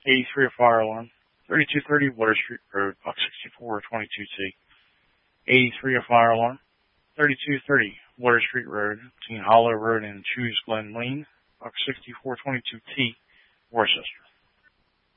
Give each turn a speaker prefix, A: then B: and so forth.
A: 83, a fire alarm. 3230 Water Street Road, Buck 64, 22T. 83, a fire alarm. 3230 Water Street Road, between Hollow Road and Chews Glen Lane, Buck 64, 22T, Worcester.